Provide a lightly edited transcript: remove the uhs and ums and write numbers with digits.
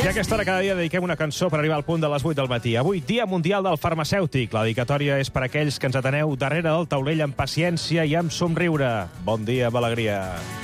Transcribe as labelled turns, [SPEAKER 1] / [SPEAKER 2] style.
[SPEAKER 1] I a aquesta hora cada dia dediquem una cançó per arribar al punt de les 8 del matí. Avui, Dia Mundial del Farmacèutic. La dedicatòria és per aquells que ens ateneu darrere del taulell amb paciència i amb somriure. Bon dia, amb alegria.